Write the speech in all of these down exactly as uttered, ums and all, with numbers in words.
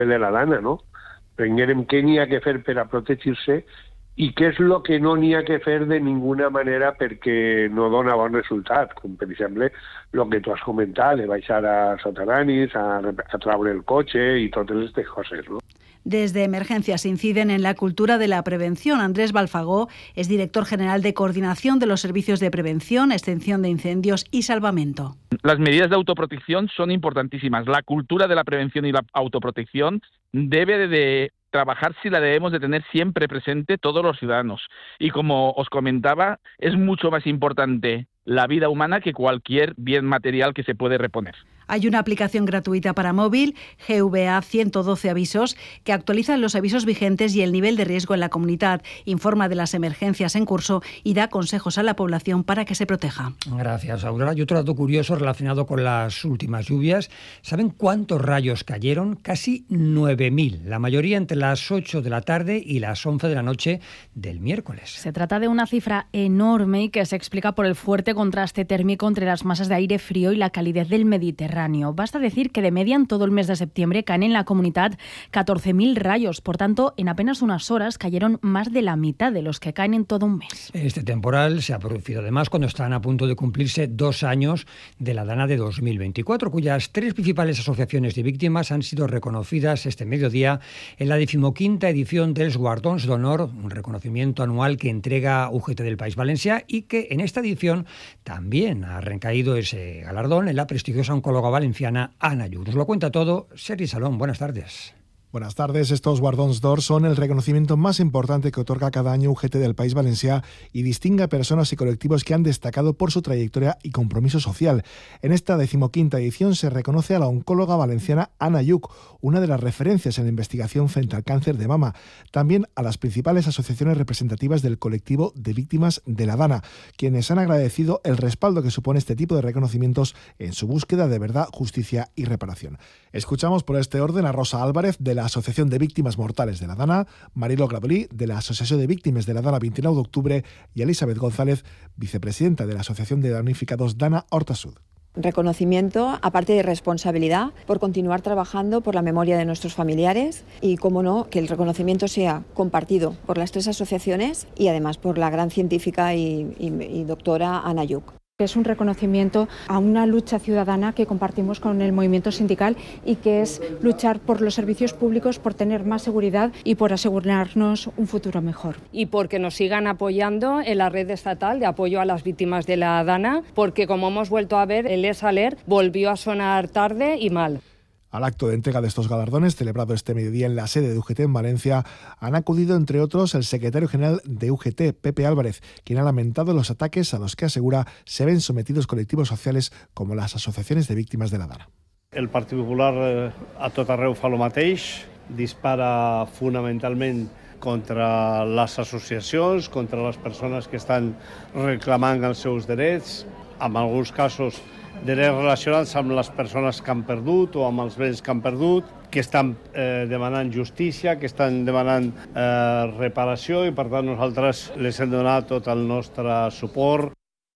de la Dana, no? Prenguérem què n'hi ha que fer per a protegir-se i què és el que no n'hi ha que fer de ninguna manera perquè no dona bon resultat, com per exemple el que tu has comentat, de baixar a sotaranis, a, a traure el cotxe i totes aquestes coses, no? Desde Emergencias inciden en la cultura de la prevención. Andrés Balfagó es director general de Coordinación de los Servicios de Prevención, Extinción de Incendios y Salvamento. Las medidas de autoprotección son importantísimas. La cultura de la prevención y la autoprotección debe de, de trabajar si la debemos de tener siempre presente todos los ciudadanos. Y como os comentaba, es mucho más importante la vida humana que cualquier bien material que se puede reponer. Hay una aplicación gratuita para móvil, G V A ciento doce Avisos, que actualiza los avisos vigentes y el nivel de riesgo en la comunidad, informa de las emergencias en curso y da consejos a la población para que se proteja. Gracias, Aurora. Y otro dato curioso relacionado con las últimas lluvias. ¿Saben cuántos rayos cayeron? Casi nueve mil, la mayoría entre las ocho de la tarde y las once de la noche del miércoles. Se trata de una cifra enorme y que se explica por el fuerte contraste térmico entre las masas de aire frío y la calidez del Mediterráneo. Basta decir que de media en todo el mes de septiembre caen en la comunidad catorce mil rayos. Por tanto, en apenas unas horas cayeron más de la mitad de los que caen en todo un mes. Este temporal se ha producido además cuando están a punto de cumplirse dos años de la Dana de dos mil veinticuatro, cuyas tres principales asociaciones de víctimas han sido reconocidas este mediodía en la decimoquinta edición dels Guardons d'Honor, un reconocimiento anual que entrega U G T del País Valencià y que en esta edición también ha recaído ese galardón en la prestigiosa oncóloga valenciana Ana Lluc. Nos lo cuenta todo Sergi Salón. Buenas tardes. Buenas tardes. Estos Guardons d'Or son el reconocimiento más importante que otorga cada año U G T del País Valencià y distingue a personas y colectivos que han destacado por su trayectoria y compromiso social. En esta decimoquinta edición se reconoce a la oncóloga valenciana Ana Lluc, una de las referencias en la investigación frente al cáncer de mama. También a las principales asociaciones representativas del colectivo de víctimas de la Dana, quienes han agradecido el respaldo que supone este tipo de reconocimientos en su búsqueda de verdad, justicia y reparación. Escuchamos por este orden a Rosa Álvarez, de la Asociación de Víctimas Mortales de la Dana, Marilo Grabolí, de la Asociación de Víctimas de la Dana veintinueve de octubre, y Elizabeth González, vicepresidenta de la Asociación de Damnificados Dana Horta Sud. Reconocimiento, aparte de responsabilidad, por continuar trabajando por la memoria de nuestros familiares y, como no, que el reconocimiento sea compartido por las tres asociaciones y además por la gran científica y, y, y doctora Ana Lluc. Es un reconocimiento a una lucha ciudadana que compartimos con el movimiento sindical y que es luchar por los servicios públicos, por tener más seguridad y por asegurarnos un futuro mejor. Y porque nos sigan apoyando en la red estatal de apoyo a las víctimas de la Dana, porque como hemos vuelto a ver, el ESALER volvió a sonar tarde y mal. Al acto de entrega de estos galardones, celebrado este mediodía en la sede de U G T en Valencia, han acudido, entre otros, el secretario general de U G T, Pepe Álvarez, quien ha lamentado los ataques a los que asegura se ven sometidos colectivos sociales como las asociaciones de víctimas de la Dana. El Partit Popular eh, a tot arreu fa el mateix, dispara fonamentalment contra les associacions, contra les persones que estan reclamant els seus drets, en alguns casos drets relacionats amb les persones que han perdut o amb els béns que han perdut, que estan eh, demanant justícia, que estan demanant eh, reparació i per tant nosaltres les hem donat tot el nostre suport.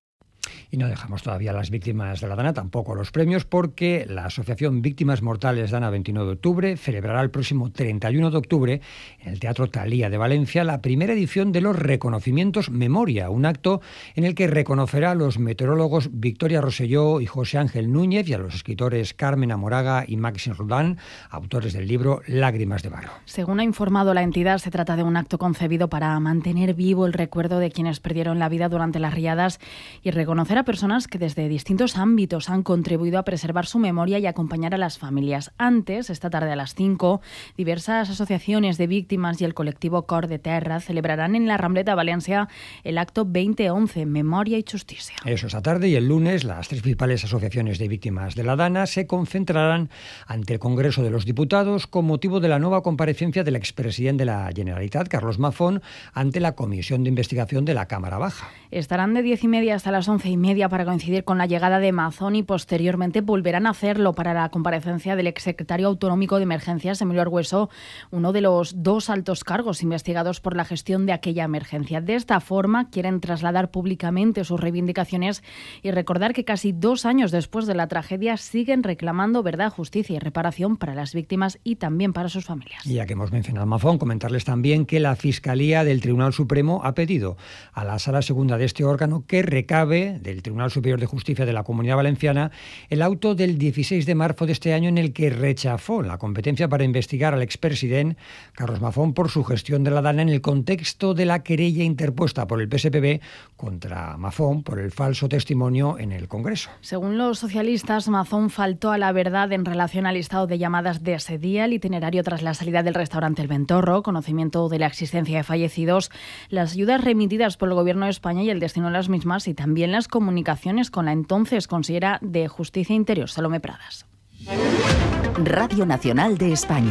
Y no dejamos todavía a las víctimas de la Dana, tampoco los premios, porque la Asociación Víctimas Mortales Dana veintinueve de octubre celebrará el próximo treinta y uno de octubre en el Teatro Thalía de Valencia la primera edición de los reconocimientos Memoria, un acto en el que reconocerá a los meteorólogos Victoria Rosselló y José Ángel Núñez y a los escritores Carmen Amoraga y Maxim Rodán, autores del libro Lágrimas de barro. Según ha informado la entidad, se trata de un acto concebido para mantener vivo el recuerdo de quienes perdieron la vida durante las riadas y reconocer a personas que desde distintos ámbitos han contribuido a preservar su memoria y acompañar a las familias. Antes, esta tarde a las cinco, diversas asociaciones de víctimas y el colectivo Cor de Terra celebrarán en la Rambleta Valencia el acto veinte once, Memoria y Justicia. Eso esta tarde, y el lunes las tres principales asociaciones de víctimas de la Dana se concentrarán ante el Congreso de los Diputados con motivo de la nueva comparecencia del expresidente de la Generalitat, Carlos Mazón, ante la Comisión de Investigación de la Cámara Baja. Estarán de diez y media hasta las once y media media para coincidir con la llegada de Mazón y posteriormente volverán a hacerlo para la comparecencia del exsecretario autonómico de Emergencias, Emilio Argüeso, uno de los dos altos cargos investigados por la gestión de aquella emergencia. De esta forma quieren trasladar públicamente sus reivindicaciones y recordar que casi dos años después de la tragedia siguen reclamando verdad, justicia y reparación para las víctimas y también para sus familias. Y ya que hemos mencionado a Mazón, comentarles también que la Fiscalía del Tribunal Supremo ha pedido a la Sala Segunda de este órgano que recabe del Tribunal Superior de Justicia de la Comunidad Valenciana el auto del dieciséis de marzo de este año en el que rechazó la competencia para investigar al expresidente Carlos Mazón por su gestión de la DANA en el contexto de la querella interpuesta por el P S P B contra Mazón por el falso testimonio en el Congreso. Según los socialistas, Mazón faltó a la verdad en relación al listado de llamadas de ese día, el itinerario tras la salida del restaurante El Ventorro, conocimiento de la existencia de fallecidos, las ayudas remitidas por el Gobierno de España y el destino de las mismas, y también las comunicaciones con la entonces consejera de Justicia e Interior, Salomé Pradas. Radio Nacional de España.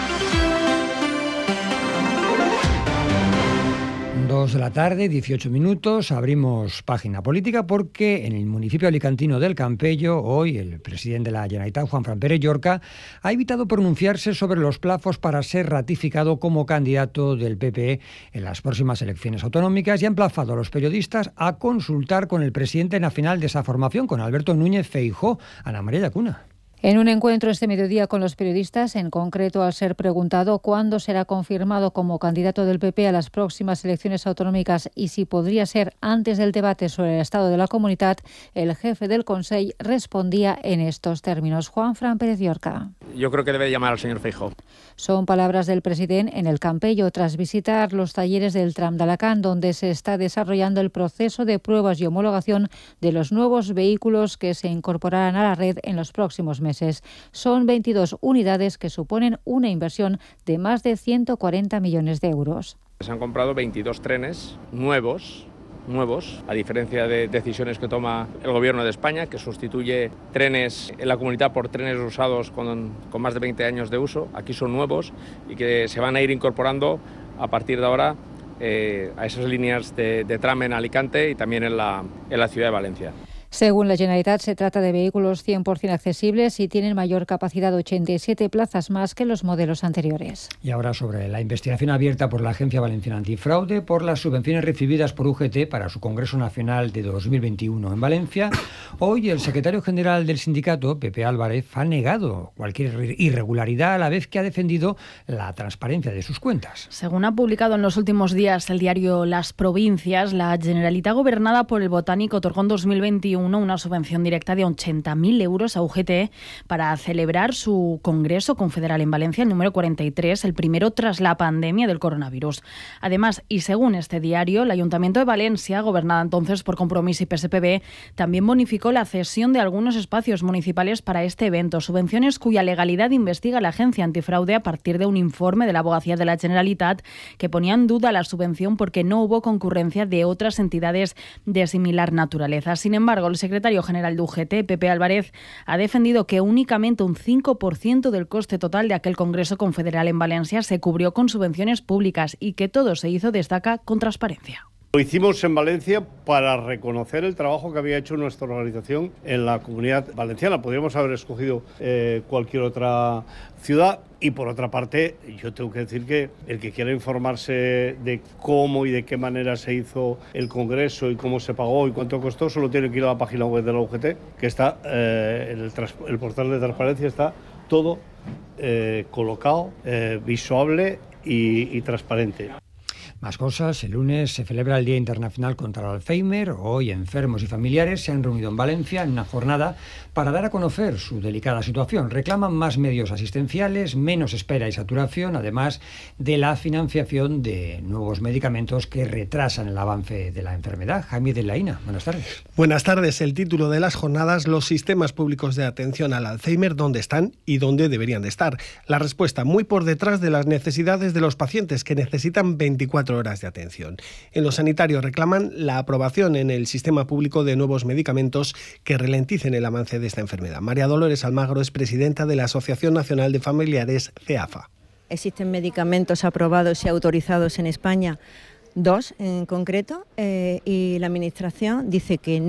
Dos de la tarde, dieciocho minutos, abrimos página política porque en el municipio alicantino del Campello, hoy el presidente de la Generalitat, Juanfran Pérez Llorca, ha evitado pronunciarse sobre los plazos para ser ratificado como candidato del P P E en las próximas elecciones autonómicas y ha emplazado a los periodistas a consultar con el presidente nacional de esa formación, con Alberto Núñez Feijóo. Ana María Llacuna. En un encuentro este mediodía con los periodistas, en concreto al ser preguntado cuándo será confirmado como candidato del P P a las próximas elecciones autonómicas y si podría ser antes del debate sobre el estado de la comunidad, el jefe del Consell respondía en estos términos. Juanfran Pérez Llorca. Yo creo que debe llamar al señor Feijóo. Son palabras del presidente en el Campello tras visitar los talleres del Tram de Alacant, donde se está desarrollando el proceso de pruebas y homologación de los nuevos vehículos que se incorporarán a la red en los próximos meses. Son veintidós unidades que suponen una inversión de más de ciento cuarenta millones de euros. Se han comprado veintidós trenes nuevos, nuevos, a diferencia de decisiones que toma el Gobierno de España, que sustituye trenes en la comunidad por trenes usados con, con más de veinte años de uso. Aquí son nuevos y que se van a ir incorporando a partir de ahora eh, a esas líneas de, de tram en Alicante y también en la, en la ciudad de Valencia. Según la Generalitat, se trata de vehículos cien por ciento accesibles y tienen mayor capacidad, ochenta y siete plazas más que los modelos anteriores. Y ahora sobre la investigación abierta por la Agencia Valenciana Antifraude por las subvenciones recibidas por U G T para su Congreso Nacional de dos mil veintiuno en Valencia. Hoy el secretario general del sindicato, Pepe Álvarez, ha negado cualquier irregularidad a la vez que ha defendido la transparencia de sus cuentas. Según ha publicado en los últimos días el diario Las Provincias, la Generalitat gobernada por el Botánico otorgó en dos mil veintiuno una subvención directa de ochenta mil euros a U G T para celebrar su Congreso Confederal en Valencia, el número cuarenta y tres, el primero tras la pandemia del coronavirus. Además, y según este diario, el Ayuntamiento de Valencia, gobernada entonces por Compromís y P S P B, también bonificó la cesión de algunos espacios municipales para este evento, subvenciones cuya legalidad investiga la Agencia Antifraude a partir de un informe de la Abogacía de la Generalitat que ponía en duda la subvención porque no hubo concurrencia de otras entidades de similar naturaleza. Sin embargo, el secretario general de U G T, Pepe Álvarez, ha defendido que únicamente un cinco por ciento del coste total de aquel Congreso Confederal en Valencia se cubrió con subvenciones públicas y que todo se hizo, destaca, con transparencia. Lo hicimos en Valencia para reconocer el trabajo que había hecho nuestra organización en la Comunidad Valenciana. Podríamos haber escogido eh, cualquier otra ciudad. Y por otra parte, yo tengo que decir que el que quiera informarse de cómo y de qué manera se hizo el Congreso y cómo se pagó y cuánto costó, solo tiene que ir a la página web de la U G T, que está eh, en el, el portal de transparencia, está todo eh, colocado, eh, visuable y, y transparente. Más cosas, el lunes se celebra el Día Internacional contra el Alzheimer. Hoy enfermos y familiares se han reunido en Valencia en una jornada para dar a conocer su delicada situación. Reclaman más medios asistenciales, menos espera y saturación, además de la financiación de nuevos medicamentos que retrasan el avance de la enfermedad. Jaime de Laína, buenas tardes. Buenas tardes. El título de las jornadas, los sistemas públicos de atención al Alzheimer, ¿dónde están y dónde deberían de estar? La respuesta, muy por detrás de las necesidades de los pacientes que necesitan veinticuatro horas de atención. En lo sanitario reclaman la aprobación en el sistema público de nuevos medicamentos que ralenticen el avance de esta enfermedad. María Dolores Almagro es presidenta de la Asociación Nacional de Familiares, CEAFA. Existen medicamentos aprobados y autorizados en España, dos en concreto, eh, y la Administración dice que no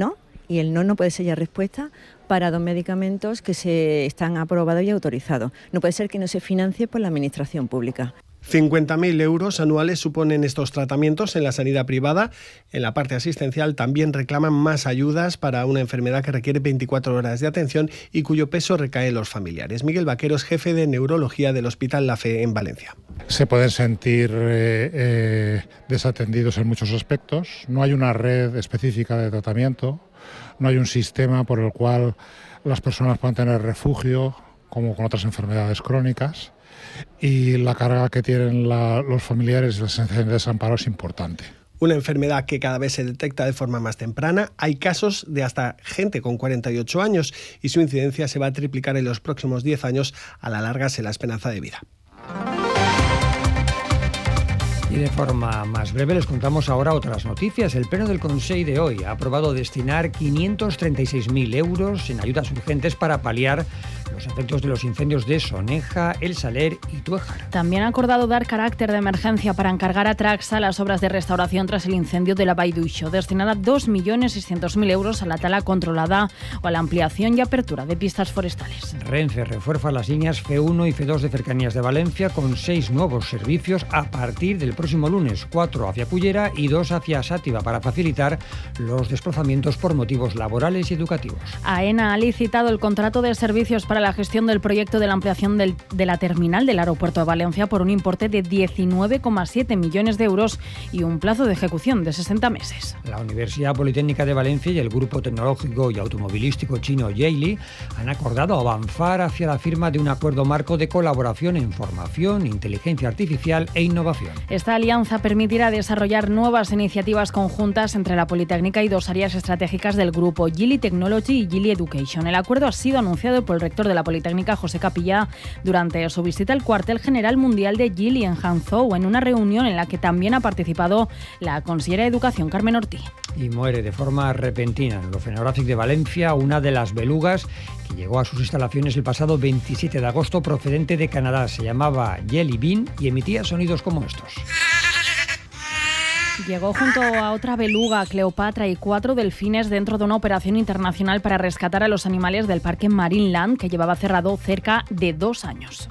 y el no no puede ser ya respuesta para dos medicamentos que se están aprobados y autorizados. No puede ser que no se financie por la administración pública. cincuenta mil euros anuales suponen estos tratamientos en la sanidad privada. En la parte asistencial también reclaman más ayudas para una enfermedad que requiere veinticuatro horas de atención y cuyo peso recae en los familiares. Miguel Vaqueros, jefe de neurología del Hospital La Fe en Valencia. Se pueden sentir eh, eh, desatendidos en muchos aspectos. No hay una red específica de tratamiento, no hay un sistema por el cual las personas puedan tener refugio, como con otras enfermedades crónicas. Y la carga que tienen la, los familiares y la sensación de desamparo es importante. Una enfermedad que cada vez se detecta de forma más temprana. Hay casos de hasta gente con cuarenta y ocho años y su incidencia se va a triplicar en los próximos diez años al alargarse la esperanza de vida. Y de forma más breve les contamos ahora otras noticias. El Pleno del Consell de hoy ha aprobado destinar quinientos treinta y seis mil euros en ayudas urgentes para paliar los efectos de los incendios de Soneja, El Saler y Tuéjar. También ha acordado dar carácter de emergencia para encargar a Traxa las obras de restauración tras el incendio de la Vall d'Uixó. Destinará dos millones seiscientos mil euros a la tala controlada o a la ampliación y apertura de pistas forestales. Renfe refuerza las líneas F uno y F dos de cercanías de Valencia con seis nuevos servicios a partir del próximo lunes, cuatro hacia Cullera y dos hacia Sátiva para facilitar los desplazamientos por motivos laborales y educativos. AENA ha licitado el contrato de servicios para la gestión del proyecto de la ampliación del, de la terminal del aeropuerto de Valencia por un importe de diecinueve coma siete millones de euros y un plazo de ejecución de sesenta meses. La Universidad Politécnica de Valencia y el grupo tecnológico y automovilístico chino Geely han acordado avanzar hacia la firma de un acuerdo marco de colaboración en formación, inteligencia artificial e innovación. Esta alianza permitirá desarrollar nuevas iniciativas conjuntas entre la Politécnica y dos áreas estratégicas del grupo, Geely Technology y Geely Education. El acuerdo ha sido anunciado por el rector de la Politécnica, José Capilla, durante su visita al cuartel general mundial de Geely en Hangzhou, en una reunión en la que también ha participado la consellera de Educación, Carmen Ortí. Y muere de forma repentina en el Oceanographic de Valencia una de las belugas que llegó a sus instalaciones el pasado veintisiete de agosto procedente de Canadá. Se llamaba Jelly Bean y emitía sonidos como estos. Llegó junto a otra beluga, Cleopatra, y cuatro delfines dentro de una operación internacional para rescatar a los animales del Parque Marineland, que llevaba cerrado cerca de dos años.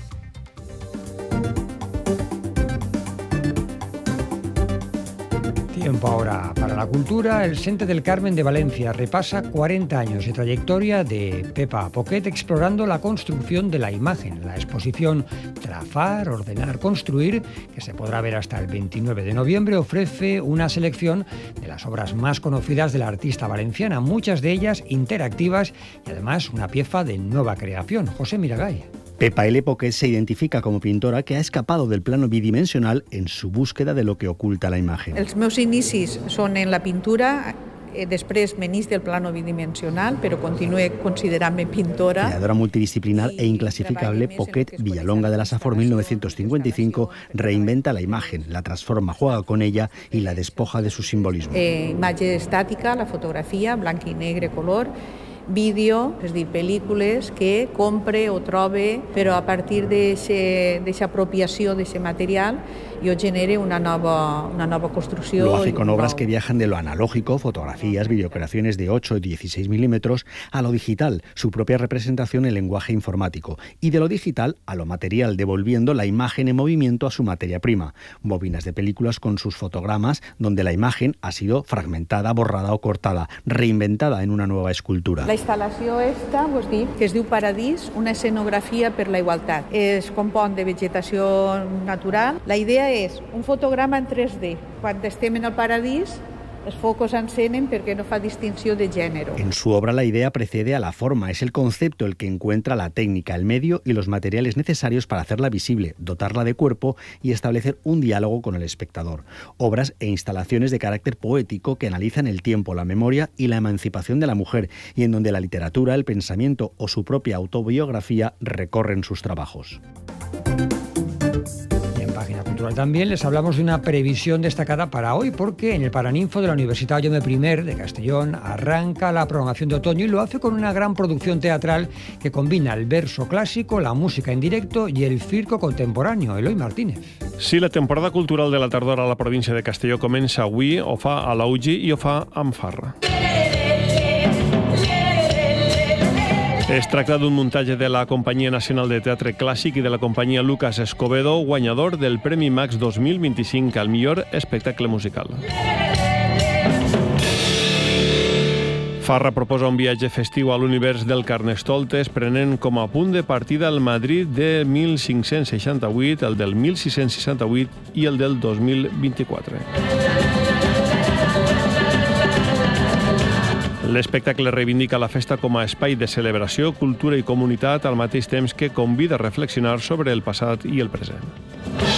Tiempo ahora para la cultura. El Sente del Carmen de Valencia repasa cuarenta años de trayectoria de Pepa Poquet explorando la construcción de la imagen. La exposición Trafar, Ordenar, Construir, que se podrá ver hasta el veintinueve de noviembre, ofrece una selección de las obras más conocidas de la artista valenciana, muchas de ellas interactivas y además una pieza de nueva creación. José Miragay. Pepa L. Poquet se identifica como pintora que ha escapado del plano bidimensional en su búsqueda de lo que oculta la imagen. Els meus inicis són en la pintura, després m'inís del plano bidimensional, però continué considerant-me pintora. Creadora multidisciplinar e inclasificable, Poquet, Villalonga de la Safor mil novecientos cincuenta y cinco, reinventa la imagen, la transforma, juega con ella y la despoja de su simbolismo. Eh, imatge estàtica, la fotografia, blanc i negre, color, vídeo, és a dir, pel·lícules que compre o trobe, però a partir d'aquesta apropiació d'aquest material jo genere una nova, una nova construcció. Lo hace con obras que viajan de lo analógico, fotografías, videocreaciones de ocho y dieciséis milímetros, a lo digital, su propia representación en lenguaje informático, y de lo digital a lo material, devolviendo la imagen en movimiento a su materia prima. Bobinas de películas con sus fotogramas, donde la imagen ha sido fragmentada, borrada o cortada, reinventada en una nueva escultura. La instal·lació esta, vos dic, que es diu Paradís, una escenografia per la igualtat. Es compon de vegetació natural. La idea és un fotograma en tres D. Quan estem en el paradís, els focos encenen perquè no fa distinció de gènere. En su obra la idea precede a la forma, es el concepto el que encuentra la técnica, el medio y los materiales necesarios para hacerla visible, dotarla de cuerpo y establecer un diálogo con el espectador. Obras e instalaciones de carácter poético que analizan el tiempo, la memoria y la emancipación de la mujer, y en donde la literatura, el pensamiento o su propia autobiografía recorren sus trabajos. También les hablamos de una previsión destacada para hoy, porque en el Paraninfo de la Universitat Jaume I de Castellón arranca la programación de otoño y lo hace con una gran producción teatral que combina el verso clásico, la música en directo y el circo contemporáneo. Eloi Martínez. Sí, la temporada cultural de la tardor a la província de Castelló comença avui, ho fa a l'Augi i ho fa amb farra. Es tracta d'un muntatge de la Companyia Nacional de Teatre Clàssic i de la companyia Lucas Escobedo, guanyador del Premi Max dos mil vint-i-cinc al millor espectacle musical. Farra proposa un viatge festiu a l'univers del Carnestoltes, prenent com a punt de partida el Madrid de mil cinc-cents seixanta-vuit, el del mil sis-cents seixanta-vuit i el del dos mil vint-i-quatre. L'espectacle reivindica la festa com a espai de celebració, cultura i comunitat, al mateix temps que convida a reflexionar sobre el passat i el present.